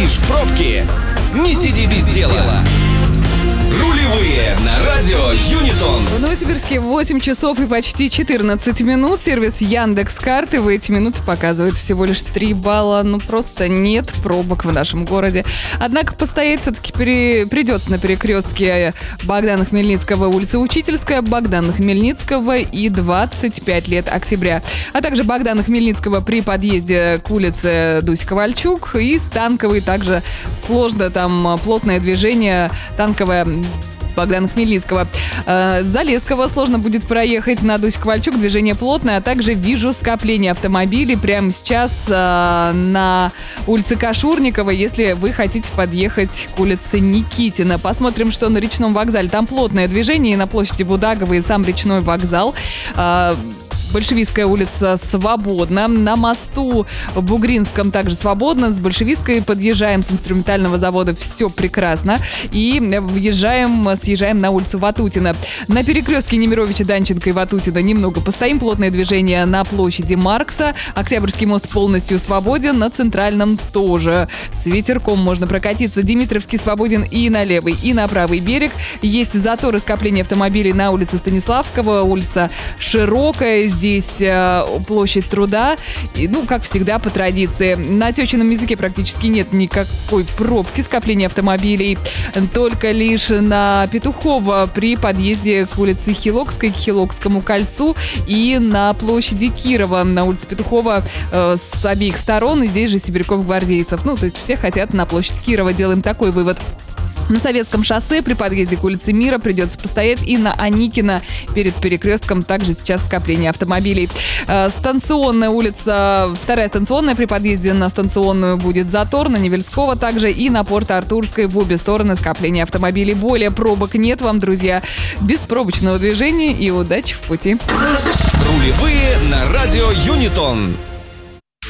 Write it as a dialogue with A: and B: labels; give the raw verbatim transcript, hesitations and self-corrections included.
A: Стоишь в пробке? Не сиди без дела. Рулевые на радио Юнитон.
B: В Новосибирске восемь часов и почти четырнадцать минут. Сервис Яндекс.Карты в эти минуты показывает всего лишь три балла. Ну, просто нет пробок в нашем городе. Однако постоять все-таки при... придется на перекрестке Богдана Хмельницкого, улица Учительская, Богдана Хмельницкого и двадцать пять лет октября. А также Богдана Хмельницкого при подъезде к улице Дусь-Ковальчук и Станковой. Также сложно, там плотное движение, танковое Богдана Хмельницкого. Э, Залесского сложно будет проехать на Дусь-Ковальчук, движение плотное, а также вижу скопление автомобилей прямо сейчас э, на улице Кашурникова, если вы хотите подъехать к улице Никитина. Посмотрим, что на речном вокзале. Там плотное движение, и на площади Будаговой, и сам речной вокзал. Э, Большевистская улица свободна. На мосту Бугринском также свободно. С Большевистской подъезжаем, с инструментального завода все прекрасно. И въезжаем, съезжаем на улицу Ватутина. На перекрестке Немировича, Данченко и Ватутина немного постоим. Плотное движение на площади Маркса. Октябрьский мост полностью свободен. На центральном тоже. С ветерком можно прокатиться. Димитровский свободен и на левый, и на правый берег. Есть заторы, скопления автомобилей на улице Станиславского. Улица Широкая. Здесь э, площадь Труда. И, ну, как всегда, по традиции. На Тёчином языке практически нет никакой пробки, скопления автомобилей. Только лишь на Петухова при подъезде к улице Хилокской, к Хилокскому кольцу, и на площади Кирова. На улице Петухова э, с обеих сторон. И здесь же сибиряков-гвардейцев. Ну, то есть все хотят на площадь Кирова. Делаем такой вывод. На Советском шоссе при подъезде к улице Мира придется постоять, и на Аникина перед перекрестком также сейчас скопление автомобилей. Э, станционная улица, вторая станционная, при подъезде на станционную будет затор, на Невельского также, и на Порто-Артурской в обе стороны скопление автомобилей. Более пробок нет вам, друзья. Беспробочного движения и удачи в пути.
A: Рулевые на радио Юнитон.